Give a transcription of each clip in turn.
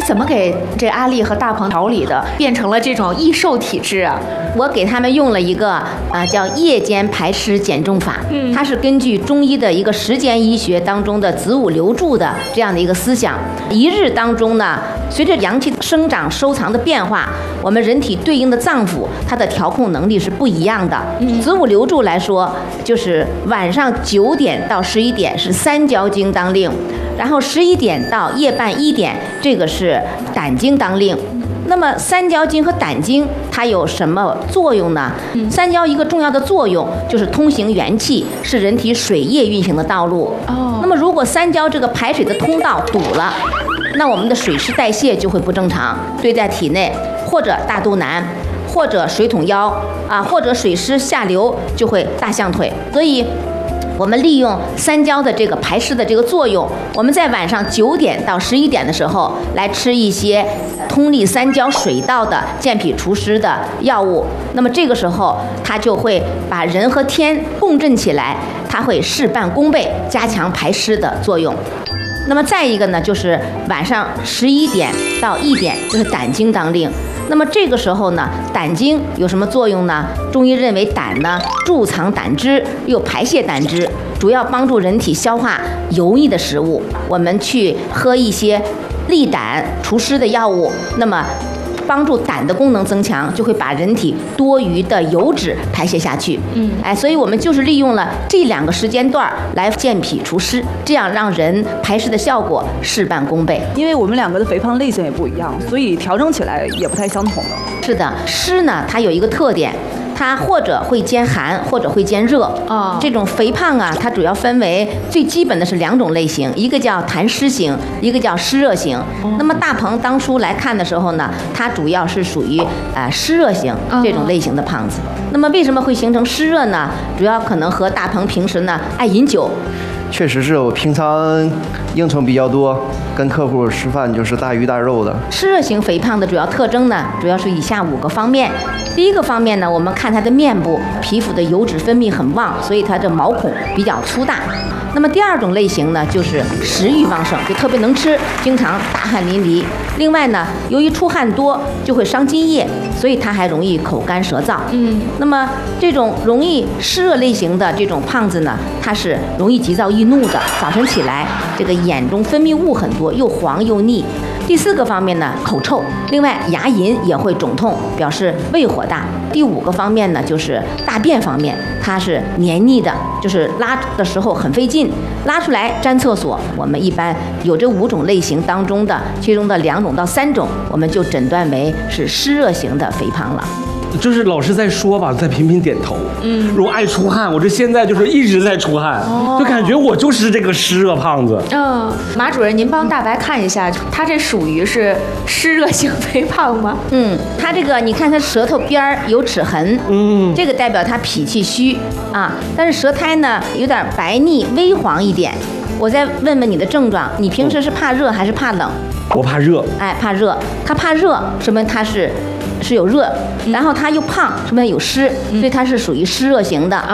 怎么给这阿丽和大鹏调理的，变成了这种易瘦体质啊？ 我给他们用了一个叫夜间排湿减重法，它是根据中医的一个时间医学当中的子午流注的这样的一个思想。一日当中呢，随着阳气生长收藏的变化，我们人体对应的脏腑它的调控能力是不一样的。子午流注来说，就是晚上9点到11点是三焦经当令，然后11点到夜半1点，这个是胆经当令。那么三焦经和胆经它有什么作用呢？三焦一个重要的作用就是通行元气，是人体水液运行的道路。那么如果三焦这个排水的通道堵了，那我们的水湿代谢就会不正常，堆在体内，或者大肚腩，或者水桶腰或者水湿下流就会大象腿。所以我们利用三焦的这个排湿的这个作用，我们在晚上9点到11点的时候来吃一些通利三焦水道的健脾除湿的药物，那么这个时候它就会把人和天共振起来，它会事半功倍，加强排湿的作用。那么再一个呢，就是晚上11点到1点，就是胆经当令。那么这个时候呢，胆经有什么作用呢？中医认为胆呢贮藏胆汁，又排泄胆汁，主要帮助人体消化油腻的食物。我们去喝一些利胆除湿的药物，那么帮助胆的功能增强，就会把人体多余的油脂排泄下去。所以我们就是利用了这2个时间段来健脾除湿，这样让人排湿的效果事半功倍。 因为我们2个的肥胖类型也不一样，所以调整起来也不太相同了。 是的，湿呢它有一个特点，它或者会兼寒，或者会兼热。这种肥胖它主要分为最基本的是2种类型，一个叫痰湿型，一个叫湿热型。那么大鹏当初来看的时候呢，它主要是属于湿热型这种类型的胖子。那么为什么会形成湿热呢？主要可能和大鹏平时呢爱饮酒。 确实是我平常应酬比较多，跟客户吃饭就是大鱼大肉的。 湿热型肥胖的主要特征呢，主要是以下5个方面。第一个方面呢，我们看他的面部皮肤的油脂分泌很旺，所以他的毛孔比较粗大。那么第2种类型呢，就是食欲旺盛，就特别能吃，经常大汗淋漓。另外呢，由于出汗多就会伤津液，所以他还容易口干舌燥。那么这种容易湿热类型的这种胖子呢，他是容易急躁易怒的，早晨起来这个眼中分泌物很多，又黄又腻。第4个方面呢，口臭，另外牙龈也会肿痛，表示胃火大。第5个方面呢，就是大便方面，它是黏腻的，就是拉的时候很费劲，拉出来粘厕所。我们一般有这5种类型当中的其中的2种到3种，我们就诊断为是湿热型的肥胖了。 就是老师在说吧，在频频点头。如果爱出汗，我这现在就是一直在出汗，就感觉我就是这个湿热胖子。 马主任，您帮大白看一下，他这属于是湿热型肥胖吗？ 他这个你看他舌头边有齿痕，这个代表他脾气虚但是舌苔呢有点白腻微黄一点。我再问问你的症状，你平时是怕热还是怕冷？ 我怕热。 怕热。他怕热，说明他是有热，然后他又胖，说明有湿，所以他是属于湿热型的。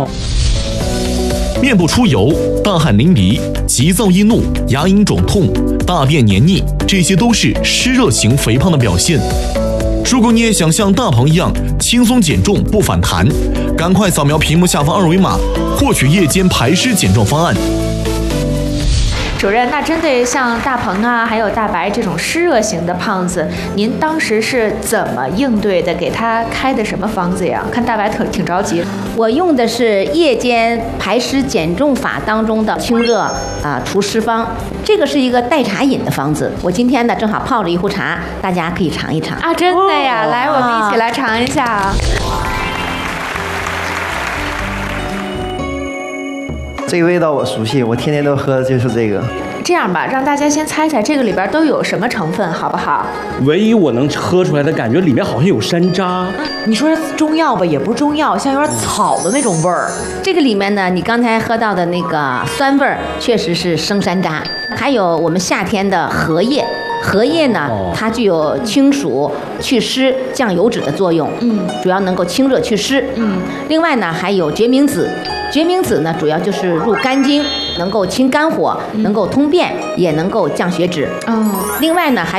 面部出油、大汗淋漓、急躁易怒、牙龈肿痛、大便黏腻，这些都是湿热型肥胖的表现。如果你也想像大鹏一样轻松减重不反弹，赶快扫描屏幕下方2维码，获取夜间排湿减重方案。 主任，那针对像大鹏还有大白这种湿热型的胖子，您当时是怎么应对的？给他开的什么方子呀？看大白挺着急。 我用的是夜间排湿减重法当中的清热除湿方，这个是一个代茶饮的方子。我今天呢正好泡着一壶茶，大家可以尝一尝。 真的呀？来，我们一起来尝一下。 这个味道我熟悉，我天天都喝的就是这个。 这样吧，让大家先猜猜这个里边都有什么成分，好不好？ 唯一我能喝出来的感觉，里面好像有山楂。 你说中药吧，也不是中药，像有点草的那种味儿。 这个里面呢，你刚才喝到的那个酸味儿，确实是生山楂，还有我们夏天的荷叶。荷叶呢，它具有清暑、祛湿、降油脂的作用，主要能够清热祛湿。另外呢，还有决明子。决明子呢，主要就是入肝经，能够清肝火，能够通便，也能够降血脂。另外呢，还